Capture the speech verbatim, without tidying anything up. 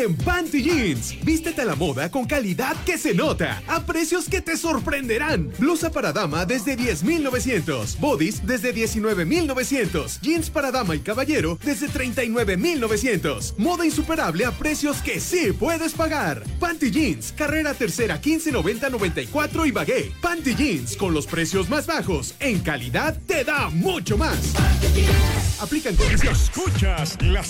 en Panty Jeans. Vístete a la moda con calidad que se nota, a precios que te sorprenderán. Blusa para dama desde diez mil novecientos, bodies desde diecinueve mil novecientos, jeans para dama y caballero desde treinta y nueve mil novecientos. Moda insuperable a precios que sí puedes pagar. Panty Jeans, carrera tercera quince noventa noventa y cuatro y Bagué. Panty Jeans, con los precios más bajos, en calidad te da mucho más. Aplican condiciones. Escuchas las